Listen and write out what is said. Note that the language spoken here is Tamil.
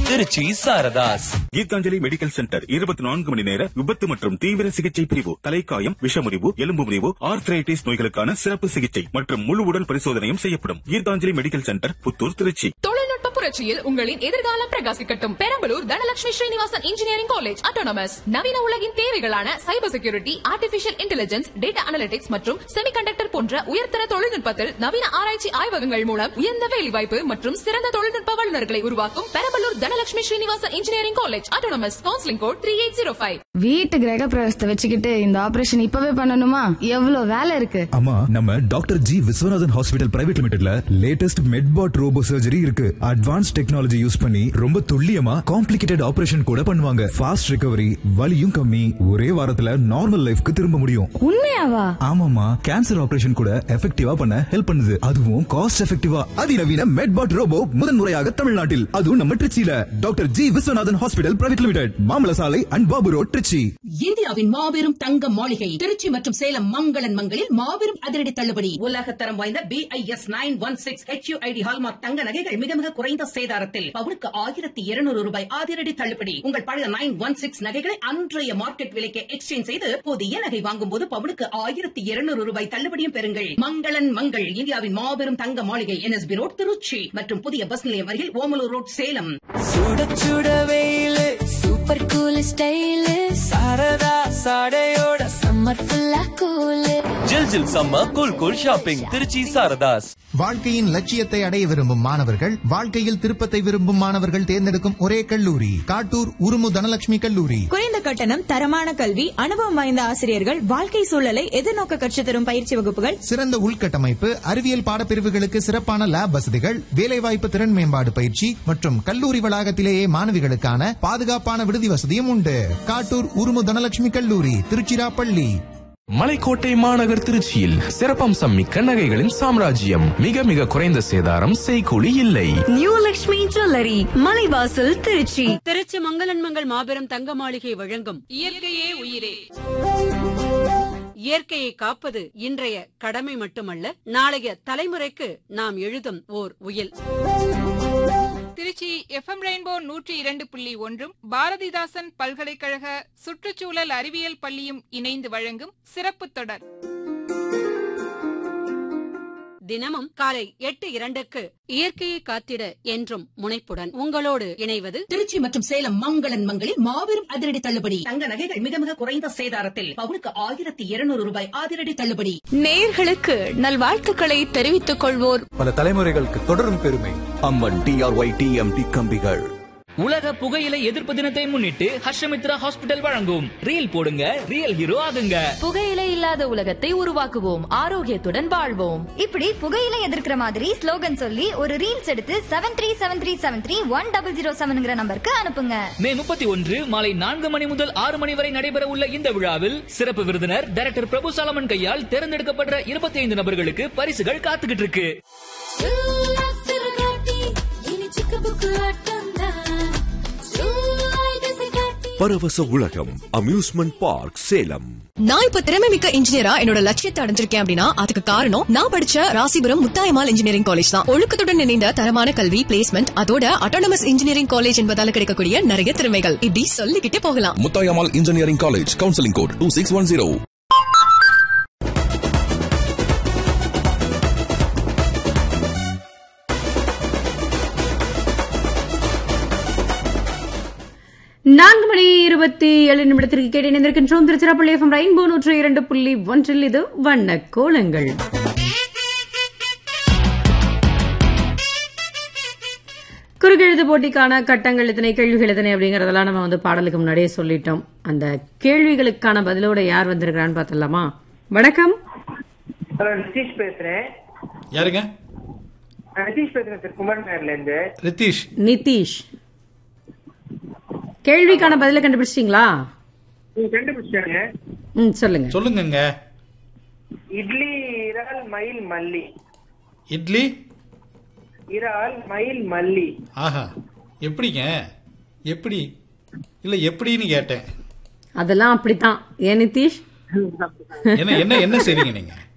திருச்சி சாரதாஸ். கீதாஞ்சலி மெடிக்கல் சென்டர் 24 மணி நேர விபத்து மற்றும் தீவிர சிகிச்சை பிரிவு. தலைக்காயம், விஷமுறிவு, எலும்பு முறிவு, ஆர்த்ரைட்டிஸ் நோய்களுக்கான சிறப்பு சிகிச்சை மற்றும் முழு உடல் பரிசோதனையும் செய்யப்படும். Gitanjali medical centre, Puthur, Trichy. தொழில்நுட்ப புரட்சியில் உங்களின் எதிர்காலம் பிரகாசிக்கட்டும். Perambalur Dhanalakshmi Srinivasan engineering college autonomous. நவீன உலகின் தேவைகளான cyber security, artificial intelligence, data analytics மற்றும் செமிகண்டக்டர் போன்ற உயர்தர தொழில்நுட்பத்தில் நவீன ஆராய்ச்சி ஆய்வகங்கள் மூலம் உயர்ந்த வேலைவாய்ப்பு மற்றும் சிறந்த தொழில்நுட்ப வல்லுநர்களை உருவாக்கும் Perambalur Dhanalakshmi Srinivasan engineering college autonomous. Counselling code 3805. வீட்டு கிரக பிரவேசத்தை வச்சுக்கிட்டு இந்த ஆபரேஷன் இப்பவே பண்ணணுமா? எவ்வளவு வேலை இருக்கு. அம்மா, நம்ம doctor G Viswanathan hospital private லிமிடெட்ல latest மெட்பாட் robot surgery இருக்கு. அட்வான்ஸ் டெக்னாலஜி யூஸ் பண்ணி ரொம்ப துல்லியமா காம்ப்ளிகேட்டட் ஆபரேஷன் கூட பண்ணுவாங்க. ஃபாஸ்ட் ரிகவரி, வலியும் கம்மி, ஒரே வாரத்துல நார்மல் லைஃப்க்கு திரும்ப முடியும். உண்மையாவா? ஆமாமா, கேன்சர் ஆபரேஷன் கூட எஃபெக்டிவா பண்ண ஹெல்ப் பண்ணுது. அதுவும் காஸ்ட் எஃபெக்டிவா. அதிநவீன மெட்பாட் ரோபோ முதன்முறையாக தமிழ்நாட்டில், அதுவும் நம்ம திருச்சியில doctor G Viswanathan hospital private limited, மாமல சாலை அண்ட் பாபு ரோட், திருச்சி. இந்தியாவின் மாபெரும் தங்க மாளிகை திருச்சி மற்றும் சேலம் மங்களன் மங்களில் மாபெரும் அதிரடி தள்ளுபடி. உலகத்தரம் வாய்ந்த BIS 916 HUID ஹால்மார்க் தங்க நகைகள் மிக மிக குறைந்த சேதாரத்தில் பவுனுக்கு 1200 ரூபாய் அதிரடி தள்ளுபடி. உங்கள் பழைய 916 நகைகளை அன்றைய மார்க்கெட் விலைக்கு எக்ஸ்சேஞ்ச் செய்து புதிய நகை வாங்கும் போது பவுனுக்கு 1200 ரூபாய் தள்ளுபடியும் பெறுங்கள். மங்களன் மங்கள், இந்தியாவின் மாபெரும் தங்க மாளிகை, NSB ரோட், திருச்சி மற்றும் புதிய பஸ் நிலையம் அருகில் ஓமலூர் ரோட், சேலம். சுட சுட வெயிலு, super cool style, Saradha சாடையோட summer ஃபுல்லா கூலு. ஜில் ஜில் summer cool cool shopping Trichy Saradhas. வாழ்க்கையின் லட்சியத்தை அடைய விரும்பும் மாணவர்கள், வாழ்க்கையில் திருப்பத்தை விரும்பும் மாணவர்கள் தேர்ந்தெடுக்கும் ஒரே கல்லூரி காட்டூர் உருமு தனலட்சுமி கல்லூரி. குறைந்த கட்டணம், தரமான கல்வி, அனுபவம் வாய்ந்த ஆசிரியர்கள், வாழ்க்கை சூழலை எதிர்நோக்க கற்றுத் தரும் பயிற்சி வகுப்புகள், சிறந்த உள்கட்டமைப்பு, அறிவியல் பாடப்பிரிவுகளுக்கு சிறப்பான லேப் வசதிகள், வேலைவாய்ப்பு திறன் மேம்பாடு பயிற்சி மற்றும் கல்லூரி வளாகத்திலேயே மாணவிகளுக்கான பாதுகாப்பான விடுதி வசதியும் உண்டு. காட்டூர் உருமு தனலட்சுமி கல்லூரி, திருச்சிராப்பள்ளி. மலைக்கோட்டை மாநகர் திருச்சியில் சிறப்பம்சம் மிக்க நகைகளின் சாம்ராஜ்யம். மிக மிக குறைந்த சேதாரம், செய்கூலி இல்லை. New Lakshmi jewellery, Malaivasal, Trichy. திருச்சி மங்களன் மங்கள் மாபெரும் தங்க மாளிகை வழங்கும் இயற்கையே உயிரே. இயற்கையை காப்பது இன்றைய கடமை மட்டுமல்ல, நாளைய தலைமுறைக்கு நாம் எழுதும் ஓர் உயில். திருச்சி FM ரெயின்போ 102.1 பாரதிதாசன் பல்கலைக்கழக சுற்றுச்சூழல் அறிவியல் பள்ளியும் இணைந்து வழங்கும் சிறப்பு தொடர். தினமும் காலை 8:02 இயற்கையை காத்திட என்றும் முனைப்புடன் உங்களோடு இணைவது திருச்சி மற்றும் சேலம் மங்களன் மங்களில் மாபெரும் அதிரடி தள்ளுபடி. தங்க நகைகள் மிக மிக குறைந்த சேதாரத்தில் பவுனுக்கு 1200 ரூபாய் அதிரடி தள்ளுபடி. நேயர்களுக்கு நல்வாழ்த்துக்களை தெரிவித்துக் கொள்வோர் பல தலைமுறைகளுக்கு தொடரும் பெருமை அம்மன் DRY TMT கம்பிகள். உலக புகையிலை எதிர்ப்பு தினத்தை முன்னிட்டு ஹர்ஷமித்ரா ஹாஸ்பிடல் வழங்கும் ரீல் போடுங்க, ரியல் ஹீரோ ஆகுங்க. புகையிலை இல்லாத உலகத்தை உருவாக்குவோம், ஆரோக்கியத்துடன் வாழ்வோம். இப்படி புகையிலை எதிர்க்கிற மாதிரி ஸ்லோகன் சொல்லி ஒரு ரீல்ஸ் எடுத்து 7373731007 நம்பருக்கு அனுப்புங்க. மே 31 மாலை 4 மணி முதல் 6 மணி வரை நடைபெற உள்ள இந்த விழாவில் சிறப்பு விருந்தினர் டைரக்டர் பிரபு சாலமன் கையால் தேர்ந்தெடுக்கப்பட்ட 25 நபர்களுக்கு பரிசுகள் காத்துக்கிட்டு இருக்கு. பரவச உலகம் அம்யூஸ்மெண்ட் பார்க், சேலம். நான் இப்ப திறமை மிக்க இன்ஜினியரா என்னோட லட்சியத்தை அடைஞ்சிருக்கேன் அப்படின்னா அதுக்கு காரணம் நான் படிச்ச ராசிபுரம் முத்தாயம்மாள் இன்ஜினியரிங் காலேஜ் தான். ஒழுக்கத்துடன் இணைந்த தரமான கல்வி, பிளேஸ்மெண்ட், அதோட அட்டானமஸ் இன்ஜினியரிங் காலேஜ் என்பதால கிடைக்கக்கூடிய நிறைய திறமைகள், இப்படி சொல்லிக்கிட்டே போகலாம். Muthayammal engineering college, counselling code 2610. நான்கு மணி 27 நிமிடத்திற்கு கேட்டு இணைந்திருக்கின்றோம். திருச்சிராப்பள்ளி FM ரெயின்போ 102.1 இது வண்ண கோலங்கள். குறுக்கெழுத்து போட்டிக்கான கட்டங்கள் எத்தனை, கேள்விகள் எத்தனை அப்படிங்கறதெல்லாம் நம்ம பாடலுக்கு முன்னாடியே சொல்லிட்டோம். அந்த கேள்விகளுக்கான பதிலோட யார் வந்திருக்கிறான்னு பாத்துடலாமா? வணக்கம். நிதிஷ் பேசுறேன். யாருங்க? நிதிஷ் பேசுறேன் சார், குமார் நகர்ல இருந்து. நிதிஷ், கேள்விக்கான பதில கண்டுபிடிச்சிட்டீங்களா? கண்டுபிடிச்சாங்க. சொல்லுங்க. இட்லி இறால் மயில் மல்லி. இட்லி இறால் மயில் மல்லி. ஆஹா, எப்படிங்க? எப்படி இல்ல எப்படின்னு கேட்டேன். அதெல்லாம் அப்படித்தான். ஏன் நிதிஷ், என்ன செய்றீங்க நீங்க?